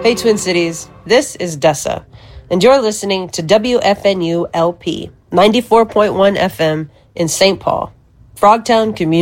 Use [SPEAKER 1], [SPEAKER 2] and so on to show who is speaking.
[SPEAKER 1] Hey, Twin Cities, this is Dessa, and you're listening to WFNU LP 94.1 FM in St. Paul, Frogtown Community.